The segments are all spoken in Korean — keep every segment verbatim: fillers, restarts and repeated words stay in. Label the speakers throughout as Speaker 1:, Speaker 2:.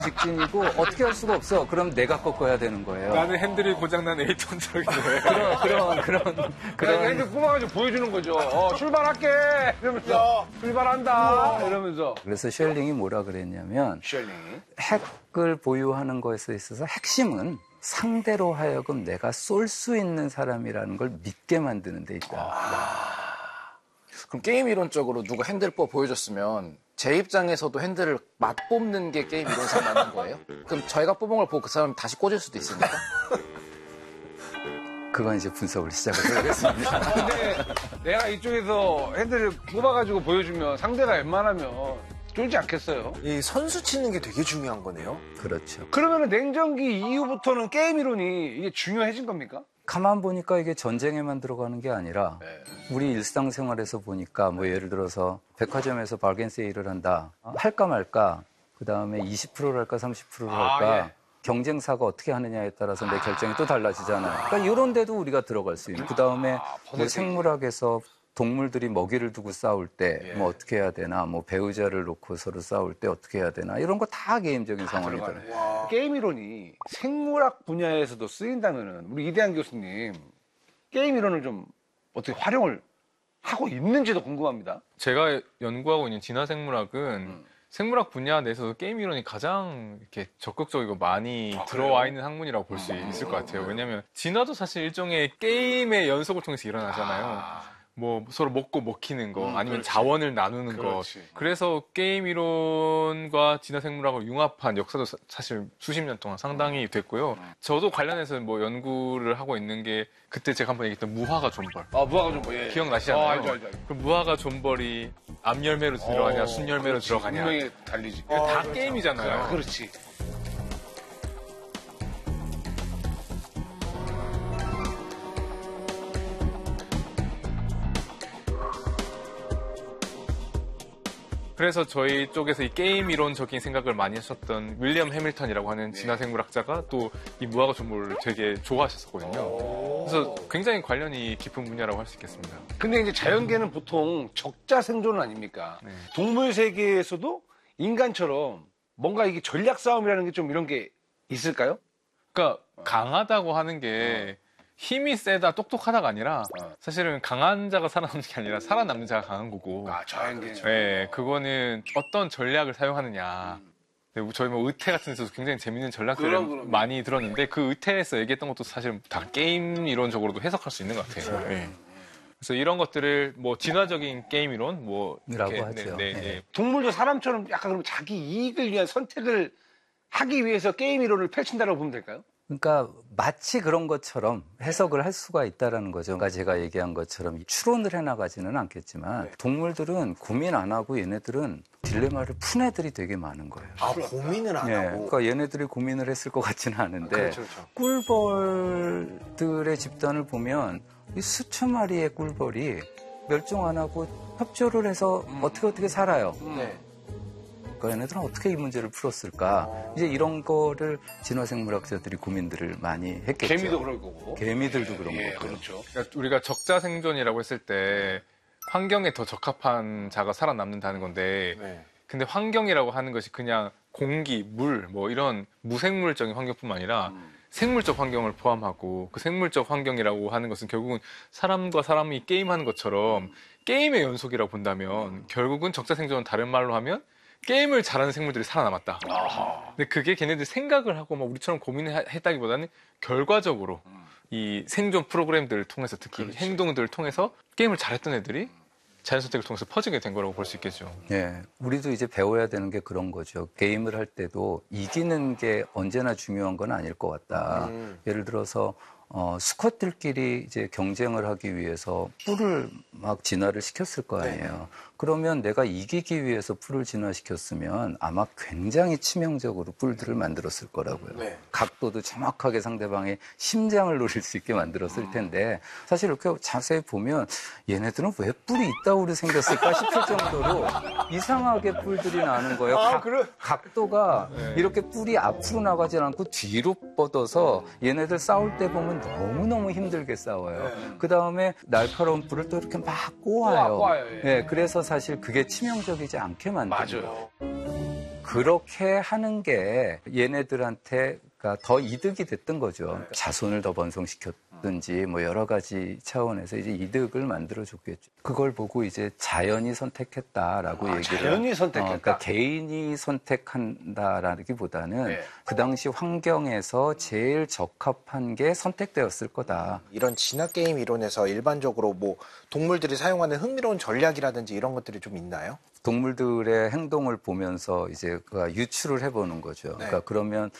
Speaker 1: 직진이고 어떻게 할 수가 없어. 그럼 내가 꺾어야 되는 거예요.
Speaker 2: 나는 핸들이 고장난 에이톤 트럭인데.
Speaker 1: 그런 그런 그런
Speaker 3: 그런 핸들 뽑아가지고 보여주는 거죠. 어, 출발할게 이러면서 출발한다 이러면서.
Speaker 1: 그래서 쉘링이 뭐라 그랬냐면
Speaker 3: 쉘링이
Speaker 1: 핵을 보유하는 것에 있어서 핵심은 상대로 하여금 내가 쏠 수 있는 사람이라는 걸 믿게 만드는 데 있다.
Speaker 4: 아... 그럼 게임 이론적으로 누가 핸들을 뽑아 보여줬으면 제 입장에서도 핸들을 맛뽑는 게 게임 이론상 맞는 거예요? 그럼 저희가 뽑은 걸 보고 그 사람이 다시 꽂을 수도 있습니까?
Speaker 1: 그건 이제 분석을 시작을 해보겠습니다.
Speaker 3: 근데 내가 이쪽에서 핸들을 뽑아가지고 보여주면 상대가 웬만하면 쫄지 않겠어요?
Speaker 5: 이 선수 치는 게 되게 중요한 거네요.
Speaker 1: 그렇죠.
Speaker 3: 그러면 냉전기 이후부터는 게임 이론이 이게 중요해진 겁니까?
Speaker 1: 가만 보니까 이게 전쟁에만 들어가는 게 아니라
Speaker 3: 네.
Speaker 1: 우리 일상생활에서 보니까 뭐 예를 들어서 백화점에서 발겐 세일을 한다. 할까 말까. 그다음에 이십 퍼센트를 할까 삼십 퍼센트를 할까.
Speaker 3: 아, 예.
Speaker 1: 경쟁사가 어떻게 하느냐에 따라서 내 결정이 또 달라지잖아요. 그러니까 이런 데도 우리가 들어갈 수 있는. 그다음에
Speaker 3: 아,
Speaker 1: 뭐 생물학에서 동물들이 먹이를 두고 싸울 때 뭐
Speaker 3: 예.
Speaker 1: 어떻게 해야 되나, 뭐 배우자를 놓고 서로 싸울 때 어떻게 해야 되나 이런 거 다 게임적인 상황이더라고요.
Speaker 3: 게임 이론이 생물학 분야에서도 쓰인다면은 우리 이대한 교수님 게임 이론을 좀 어떻게 활용을 하고 있는지도 궁금합니다.
Speaker 2: 제가 연구하고 있는 진화생물학은
Speaker 3: 음.
Speaker 2: 생물학 분야 내에서도 게임 이론이 가장 이렇게 적극적이고 많이
Speaker 3: 아,
Speaker 2: 들어와 있는 학문이라고 볼 수
Speaker 3: 음.
Speaker 2: 있을 것 같아요. 왜냐하면 진화도 사실 일종의 게임의 연속을 통해서 일어나잖아요.
Speaker 3: 아.
Speaker 2: 뭐 서로 먹고 먹히는 거
Speaker 3: 음,
Speaker 2: 아니면
Speaker 3: 그렇지.
Speaker 2: 자원을 나누는
Speaker 3: 그렇지.
Speaker 2: 것. 그래서 게임 이론과 진화생물학을 융합한 역사도 사, 사실 수십 년 동안 상당히 됐고요. 저도 관련해서 뭐 연구를 하고 있는 게 그때 제가 한번 얘기했던 무화과 존벌.
Speaker 3: 아, 무화과 좀 뭐, 예.
Speaker 2: 기억나시잖아요.
Speaker 3: 어, 알죠, 알죠, 알죠.
Speaker 2: 그 무화과 존벌이 암열매로 들어가냐
Speaker 3: 어,
Speaker 2: 순열매로
Speaker 3: 그렇지.
Speaker 2: 들어가냐.
Speaker 3: 분명히 달리지.
Speaker 2: 이거 다 게임이잖아요.
Speaker 3: 그렇지.
Speaker 2: 그래서 저희 쪽에서 이 게임 이론적인 생각을 많이 하셨던 윌리엄 해밀턴이라고 하는 진화생물학자가 또 이 무화과 존벌을 되게 좋아하셨었거든요. 그래서 굉장히 관련이 깊은 분야라고 할 수 있겠습니다.
Speaker 3: 근데 이제 자연계는 보통 적자 생존 아닙니까?
Speaker 2: 네.
Speaker 3: 동물 세계에서도 인간처럼 뭔가 이게 전략 싸움이라는 게 좀 이런 게 있을까요?
Speaker 2: 그러니까 강하다고 하는 게 힘이 세다, 똑똑하다가 아니라 사실은 강한 자가 살아남는 게 아니라 살아남는 자가 강한 거고.
Speaker 3: 아, 자연계.
Speaker 2: 네, 그거는 어떤 전략을 사용하느냐. 네, 저희 뭐 의태 같은 데서도 굉장히 재밌는 전략들을
Speaker 3: 그럼, 그럼.
Speaker 2: 많이 들었는데 그 의태에서 얘기했던 것도 사실 다 게임 이론적으로도 해석할 수 있는 것 같아요. 네. 그래서 이런 것들을 뭐 진화적인 게임 이론 뭐
Speaker 1: 이라고
Speaker 2: 이렇게,
Speaker 1: 하죠.
Speaker 2: 네, 네,
Speaker 1: 네.
Speaker 2: 네.
Speaker 3: 동물도 사람처럼 약간 그럼 자기 이익을 위한 선택을 하기 위해서 게임 이론을 펼친다고 보면 될까요?
Speaker 1: 그러니까 마치 그런 것처럼 해석을 할 수가 있다라는 거죠. 그러니까 제가 얘기한 것처럼 추론을 해나가지는 않겠지만
Speaker 3: 네.
Speaker 1: 동물들은 고민 안 하고 얘네들은 딜레마를 푼 애들이 되게 많은 거예요.
Speaker 5: 아, 고민을 안
Speaker 1: 예,
Speaker 5: 하고.
Speaker 1: 그러니까 얘네들이 고민을 했을 것 같지는 않은데
Speaker 3: 그렇죠, 그렇죠.
Speaker 1: 꿀벌들의 집단을 보면 이 수천 마리의 꿀벌이 멸종 안 하고 협조를 해서
Speaker 3: 음.
Speaker 1: 어떻게 어떻게 살아요.
Speaker 5: 네.
Speaker 1: 그러니까 얘네들은 어떻게 이 문제를 풀었을까? 이제 이런 거를 진화생물학자들이 고민들을 많이 했겠죠.
Speaker 3: 개미도 그럴 거고.
Speaker 1: 개미들도 그런
Speaker 3: 예,
Speaker 1: 거고.
Speaker 3: 그렇죠.
Speaker 2: 그러니까 우리가 적자 생존이라고 했을 때 환경에 더 적합한 자가 살아남는다는 건데
Speaker 5: 네.
Speaker 2: 근데 환경이라고 하는 것이 그냥 공기, 물, 뭐 이런 무생물적인 환경뿐만 아니라
Speaker 3: 음.
Speaker 2: 생물적 환경을 포함하고 그 생물적 환경이라고 하는 것은 결국은 사람과 사람이 게임하는 것처럼 게임의 연속이라고 본다면 결국은 적자 생존은 다른 말로 하면 게임을 잘하는 생물들이 살아남았다.
Speaker 3: 아하.
Speaker 2: 근데 그게 걔네들 생각을 하고 막 우리처럼 고민을 했다기보다는 결과적으로 이 생존 프로그램들을 통해서 특히
Speaker 3: 그렇지.
Speaker 2: 행동들을 통해서 게임을 잘했던 애들이 자연 선택을 통해서 퍼지게 된 거라고 볼 수 있겠죠.
Speaker 1: 예, 우리도 이제 배워야 되는 게 그런 거죠. 게임을 할 때도 이기는 게 언제나 중요한 건 아닐 것 같다.
Speaker 5: 음.
Speaker 1: 예를 들어서 어, 수컷들끼리 이제 경쟁을 하기 위해서 뿔을 막 진화를 시켰을 거 아니에요. 그러면 내가 이기기 위해서 뿔을 진화시켰으면 아마 굉장히 치명적으로 뿔들을 만들었을 거라고요.
Speaker 5: 네.
Speaker 1: 각도도 정확하게 상대방의 심장을 노릴 수 있게 만들었을 텐데 사실 이렇게 자세히 보면 얘네들은 왜 뿔이 있다고 생겼을까 싶을 정도로 이상하게 뿔들이 나는 거예요.
Speaker 5: 아,
Speaker 1: 각,
Speaker 5: 그래?
Speaker 1: 각도가 이렇게 뿔이 앞으로 나가지 않고 뒤로 뻗어서 얘네들 싸울 때 보면 너무너무 힘들게 싸워요. 그 다음에 날카로운 뿔을 또 이렇게 막 꼬아요.
Speaker 3: 꼬아, 꼬아요, 예.
Speaker 1: 예, 그래서 사실 그게 치명적이지 않게 만들어요.
Speaker 3: 맞아요.
Speaker 1: 그렇게 하는 게 얘네들한테 더 이득이 됐던 거죠. 자손을 더 번성시켰든지 뭐 여러 가지 차원에서 이제 이득을 만들어줬겠죠. 그걸 보고 이제 자연이 선택했다라고
Speaker 3: 아,
Speaker 1: 얘기를.
Speaker 3: 자연이 선택했다.
Speaker 1: 어, 그러니까 개인이 선택한다라기보다는
Speaker 3: 네.
Speaker 1: 그 당시 환경에서 제일 적합한 게 선택되었을 거다.
Speaker 5: 이런 진화 게임 이론에서 일반적으로 뭐 동물들이 사용하는 흥미로운 전략이라든지 이런 것들이 좀 있나요?
Speaker 1: 동물들의 행동을 보면서 이제 그 유추를 해보는 거죠.
Speaker 5: 네.
Speaker 1: 그러니까 그러면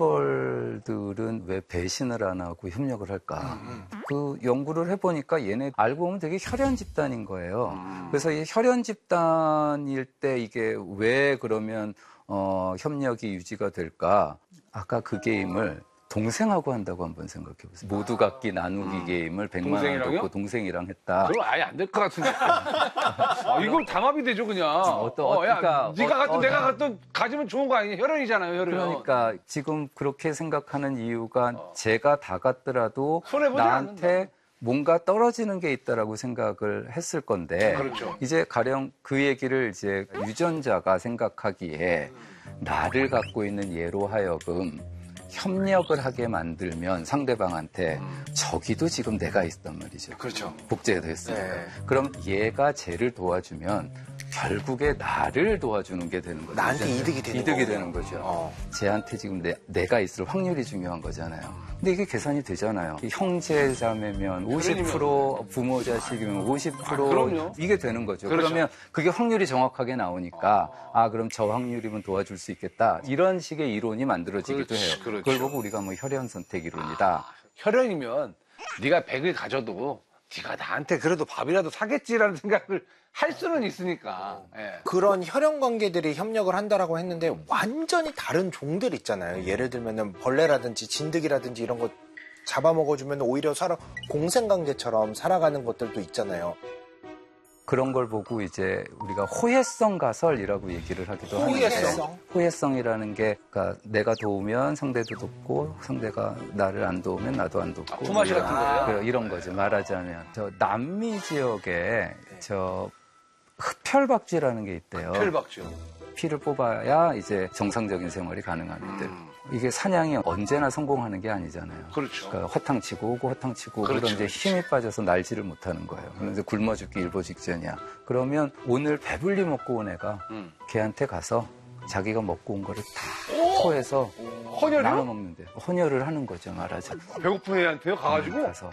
Speaker 1: 꿀벌들은 왜 배신을 안 하고 협력을 할까?
Speaker 5: 음,
Speaker 1: 그 연구를 해보니까 얘네 알고 보면 되게 혈연 집단인 거예요.
Speaker 5: 음.
Speaker 1: 그래서 이 혈연 집단일 때 이게 왜 그러면 어, 협력이 유지가 될까? 아까 그 게임을 동생하고 한다고 한번 생각해 보세요. 모두 갖기 나누기
Speaker 3: 음.
Speaker 1: 게임을 백만 원
Speaker 3: 동생이랑요?
Speaker 1: 넣고 동생이랑 했다.
Speaker 3: 그럼 아예 안 될 것 같은데. 아, 이건 담합이 되죠 그냥.
Speaker 1: 어떤-
Speaker 3: 어, 야,
Speaker 1: 그러니까
Speaker 3: 네가
Speaker 1: 어,
Speaker 3: 갖든
Speaker 1: 어,
Speaker 3: 내가
Speaker 1: 나-
Speaker 3: 갖든 가지면 좋은 거 아니냐. 혈연이잖아요, 혈연.
Speaker 1: 그러니까 지금 그렇게 생각하는 이유가
Speaker 3: 어.
Speaker 1: 제가 다 갖더라도
Speaker 3: 손해보지
Speaker 1: 나한테 뭔가 떨어지는 게 있다라고 생각을 했을 건데
Speaker 3: 그렇죠.
Speaker 1: 이제 가령 그 얘기를 이제 유전자가 생각하기에 나를 갖고 있는 얘로 하여금 협력을 하게 만들면 상대방한테 저기도 지금 내가 있단 말이죠.
Speaker 5: 그렇죠.
Speaker 1: 복제가 됐으니까.
Speaker 5: 네.
Speaker 1: 그럼 얘가 쟤를 도와주면 결국에 나를 도와주는 게 되는 거죠.
Speaker 5: 나한테
Speaker 1: 이제
Speaker 5: 이득이 되는
Speaker 1: 이득이
Speaker 5: 거고.
Speaker 1: 되는 거죠.
Speaker 5: 어.
Speaker 1: 쟤한테 지금 내, 내가 있을 확률이 중요한 거잖아요. 근데 이게 계산이 되잖아요. 형제 자매면 오십 퍼센트 부모 자식이면 오십 퍼센트
Speaker 3: 아, 그럼요.
Speaker 1: 이게 되는 거죠.
Speaker 3: 그렇죠.
Speaker 1: 그러면 그게 확률이 정확하게 나오니까 아 그럼 저 확률이면 도와줄 수 있겠다. 이런 식의 이론이 만들어지기도
Speaker 3: 그렇지,
Speaker 1: 해요.
Speaker 3: 그렇죠.
Speaker 1: 그걸 보고 우리가 뭐 혈연 선택 이론이다.
Speaker 3: 혈연이면 네가 백을 가져도 네가 나한테 그래도 밥이라도 사겠지라는 생각을 할 수는 있으니까. 예.
Speaker 5: 그런 혈연 관계들이 협력을 한다라고 했는데 완전히 다른 종들 있잖아요. 예를 들면은 벌레라든지 진드기라든지 이런 거 잡아먹어주면 오히려 살아 공생관계처럼 살아가는 것들도 있잖아요.
Speaker 1: 그런 걸 보고 이제 우리가 호혜성 가설이라고 얘기를 하기도 하는데
Speaker 5: 호혜성?
Speaker 1: 호혜성이라는 게 그러니까 내가 도우면 상대도 돕고 상대가 나를 안 도우면 나도 안 돕고
Speaker 3: 아, 품앗이 같은 거예요?
Speaker 1: 그래, 이런 거죠. 말하자면 저 남미 지역에 저 흡혈박쥐라는 게 있대요.
Speaker 3: 혈박죠.
Speaker 1: 피를 뽑아야 이제 정상적인 생활이 가능합니다.
Speaker 3: 음.
Speaker 1: 이게 사냥이 언제나 성공하는 게 아니잖아요.
Speaker 3: 그렇죠.
Speaker 1: 그러니까 허탕치고 오고 허탕치고 오고
Speaker 3: 그렇죠,
Speaker 1: 그런 이제 힘이 빠져서 날지를 못하는 거예요. 그런데 굶어 죽기 일보 직전이야. 그러면 오늘 배불리 먹고 온 애가
Speaker 3: 음.
Speaker 1: 걔한테 가서 자기가 먹고 온 거를 다 토해서 나눠
Speaker 3: 헌혈이요?
Speaker 1: 먹는데 헌혈을 하는 거죠, 말하자면.
Speaker 3: 배고픈 애한테요? 가가지고?
Speaker 1: 가서.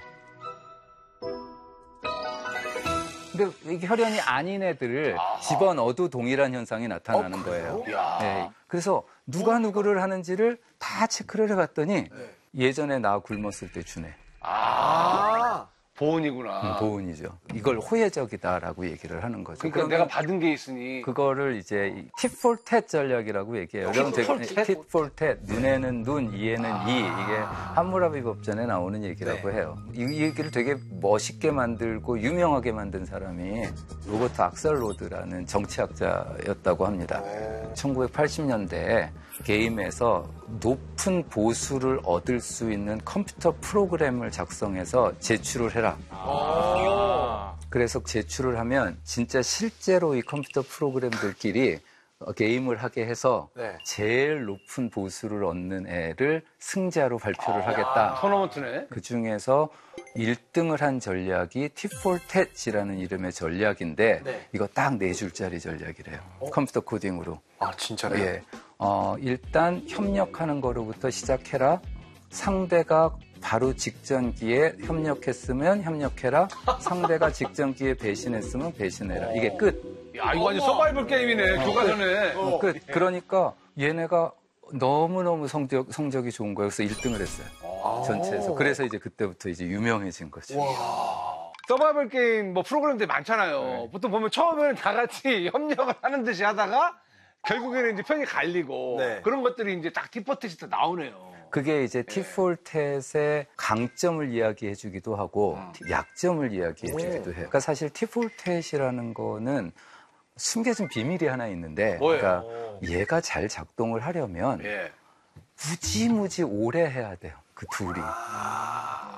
Speaker 1: 근데 이게 혈연이 아닌 애들을 집어넣어도 동일한 현상이 나타나는
Speaker 5: 어,
Speaker 1: 거예요.
Speaker 3: 야.
Speaker 1: 네. 그래서 누가 누구를 하는지를 다 체크를 해봤더니 예전에 나 굶었을 때 주네.
Speaker 3: 아, 보온이구나.
Speaker 1: 음, 보은이죠. 이걸 호혜적이다라고 얘기를 하는 거죠.
Speaker 3: 그러니까
Speaker 1: 그러면
Speaker 3: 내가 받은 게 있으니.
Speaker 1: 그거를 이제 tit for tat 전략이라고 얘기해요.
Speaker 3: tit for tat?
Speaker 1: tit for tat. 눈에는 눈, 이에는
Speaker 3: 아.
Speaker 1: 이. 이게 함무라비 법전에 나오는 얘기라고
Speaker 5: 네.
Speaker 1: 해요. 이, 이 얘기를 되게 멋있게 만들고 유명하게 만든 사람이 로버트 악셀로드라는 정치학자였다고 합니다. 천구백팔십 년대에 게임에서 높은 보수를 얻을 수 있는 컴퓨터 프로그램을 작성해서 제출을 해라.
Speaker 2: 아.
Speaker 1: 그래서 제출을 하면 진짜 실제로 이 컴퓨터 프로그램들끼리 게임을 하게 해서
Speaker 5: 네.
Speaker 1: 제일 높은 보수를 얻는 애를 승자로 발표를 하겠다.
Speaker 3: 토너먼트네.
Speaker 1: 그 중에서 일 등을 한 전략이 tit for tat이라는 이름의 전략인데
Speaker 5: 네.
Speaker 1: 이거 딱 네 줄짜리 전략이래요. 컴퓨터 코딩으로.
Speaker 5: 아 진짜요?
Speaker 1: 예. 어, 일단 협력하는 거로부터 시작해라. 상대가 바로 직전기에 협력했으면 협력해라. 상대가 직전기에 배신했으면 배신해라. 이게 끝.
Speaker 3: 야, 이거 완전 서바이벌 게임이네. 교과서네.
Speaker 1: 끝. 그러니까 얘네가 너무너무 성적, 성적이 좋은 거예요. 그래서 일 등을 했어요. 전체에서. 그래서 이제 그때부터 이제 유명해진 거죠.
Speaker 3: 서바이벌 게임 뭐 프로그램들 많잖아요.
Speaker 1: 네.
Speaker 3: 보통 보면 처음에는 다 같이 협력을 하는 듯이 하다가 결국에는 이제 편이 갈리고
Speaker 5: 네.
Speaker 3: 그런 것들이 이제 딱 티포트시 나오네요.
Speaker 1: 그게 이제 tit for tat의 강점을 이야기해 주기도 하고 약점을 이야기해 주기도 해요. 그러니까 사실 tit for tat이라는 거는 숨겨진 비밀이 하나 있는데
Speaker 3: 뭐예요?
Speaker 1: 그러니까 얘가 잘 작동을 하려면
Speaker 3: 예.
Speaker 1: 무지무지 오래 해야 돼요. 그 둘이.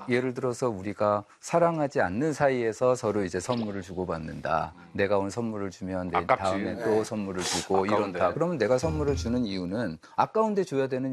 Speaker 1: 예를 들어서 우리가 사랑하지 않는 사이에서 서로 이제 선물을 주고받는다. 내가 온 선물을 주면 내
Speaker 3: 아깝지.
Speaker 1: 다음에 또 선물을 주고
Speaker 3: 아까운데.
Speaker 1: 이런다. 그러면 내가 선물을 주는 이유는 아까운데 줘야 되는